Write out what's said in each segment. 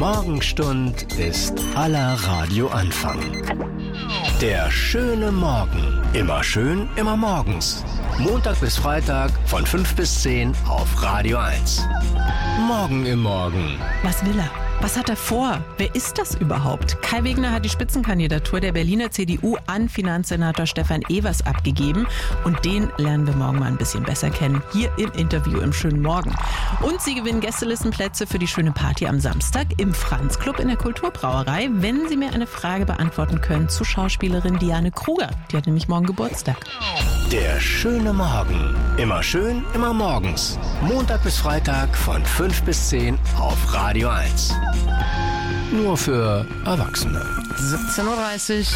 Morgenstund ist aller Radioanfang. Der schöne Morgen. Immer schön, immer morgens. Montag bis Freitag von 5 bis 10 auf Radio 1. Morgen im Morgen. Was will er? Was hat er vor? Wer ist das überhaupt? Kai Wegner hat die Spitzenkandidatur der Berliner CDU an Finanzsenator Stefan Evers abgegeben. Und den lernen wir morgen mal ein bisschen besser kennen. Hier im Interview im schönen Morgen. Und Sie gewinnen Gästelistenplätze für die schöne Party am Samstag im Franz-Club in der Kulturbrauerei, wenn Sie mir eine Frage beantworten können zu Schauspielerin Diane Kruger. Die hat nämlich morgen Geburtstag. Der schöne Morgen. Immer schön, immer morgens. Montag bis Freitag von 5 bis 10 auf Radio 1. Nur für Erwachsene. 17:30 Uhr.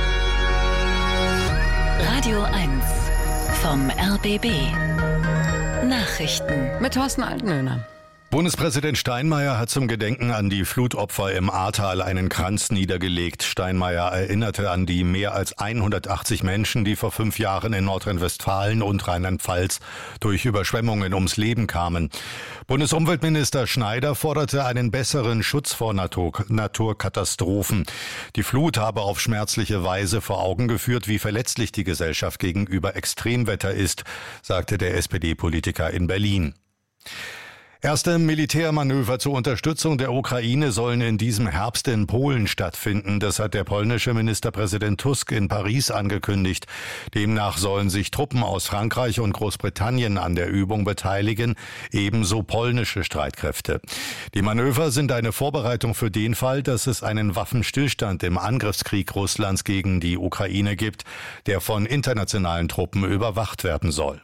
Radio 1 vom RBB. Nachrichten Mit Thorsten Altenöhner. Bundespräsident Steinmeier hat zum Gedenken an die Flutopfer im Ahrtal einen Kranz niedergelegt. Steinmeier erinnerte an die mehr als 180 Menschen, die vor 5 Jahren in Nordrhein-Westfalen und Rheinland-Pfalz durch Überschwemmungen ums Leben kamen. Bundesumweltminister Schneider forderte einen besseren Schutz vor Naturkatastrophen. Die Flut habe auf schmerzliche Weise vor Augen geführt, wie verletzlich die Gesellschaft gegenüber Extremwetter ist, sagte der SPD-Politiker in Berlin. Erste Militärmanöver zur Unterstützung der Ukraine sollen in diesem Herbst in Polen stattfinden. Das hat der polnische Ministerpräsident Tusk in Paris angekündigt. Demnach sollen sich Truppen aus Frankreich und Großbritannien an der Übung beteiligen, ebenso polnische Streitkräfte. Die Manöver sind eine Vorbereitung für den Fall, dass es einen Waffenstillstand im Angriffskrieg Russlands gegen die Ukraine gibt, der von internationalen Truppen überwacht werden soll.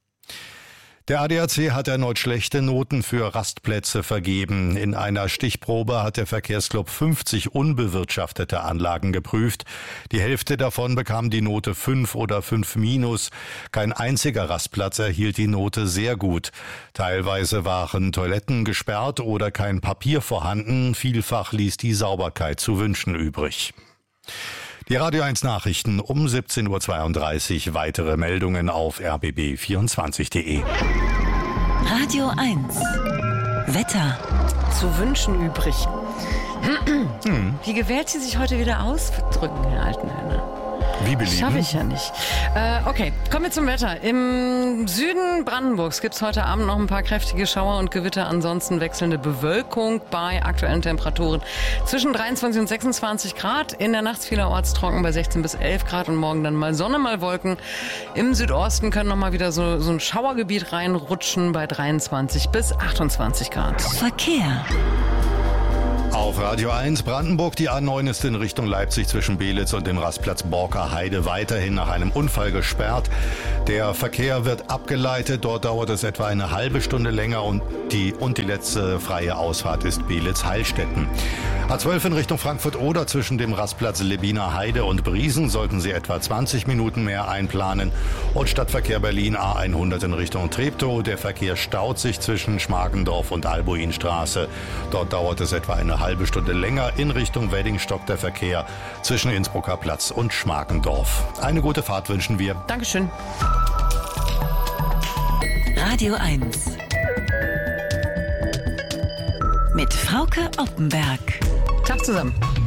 Der ADAC hat erneut schlechte Noten für Rastplätze vergeben. In einer Stichprobe hat der Verkehrsclub 50 unbewirtschaftete Anlagen geprüft. Die Hälfte davon bekam die Note 5 oder 5-. Kein einziger Rastplatz erhielt die Note sehr gut. Teilweise waren Toiletten gesperrt oder kein Papier vorhanden. Vielfach ließ die Sauberkeit zu wünschen übrig. Die Radio 1 Nachrichten um 17:32 Uhr. Weitere Meldungen auf rbb24.de. Radio 1 Wetter. Zu wünschen übrig. Wie gewählt Sie sich heute wieder ausdrücken, Herr Altenhöhner? Wie belieben? Schaffe ich ja nicht. Okay, kommen wir zum Wetter. Im Süden Brandenburgs gibt es heute Abend noch ein paar kräftige Schauer und Gewitter. Ansonsten wechselnde Bewölkung bei aktuellen Temperaturen zwischen 23 und 26 Grad. In der Nacht vielerorts trocken bei 16 bis 11 Grad und morgen dann mal Sonne, mal Wolken. Im Südosten können noch mal wieder so ein Schauergebiet reinrutschen bei 23 bis 28 Grad. Verkehr. Auf Radio 1 Brandenburg, die A9 ist in Richtung Leipzig zwischen Belitz und dem Rastplatz Borker Heide weiterhin nach einem Unfall gesperrt. Der Verkehr wird abgeleitet, dort dauert es etwa eine halbe Stunde länger und die letzte freie Ausfahrt ist Belitz-Heilstätten. A12 in Richtung Frankfurt-Oder zwischen dem Rastplatz Lebiner Heide und Briesen sollten Sie etwa 20 Minuten mehr einplanen. Und Stadtverkehr Berlin A100 in Richtung Treptow. Der Verkehr staut sich zwischen Schmargendorf und Albuinstraße. Dort dauert es etwa eine halbe Stunde länger. In Richtung Weddingstock der Verkehr zwischen Innsbrucker Platz und Schmargendorf. Eine gute Fahrt wünschen wir. Dankeschön. Radio 1 mit Frauke Oppenberg. Tag zusammen.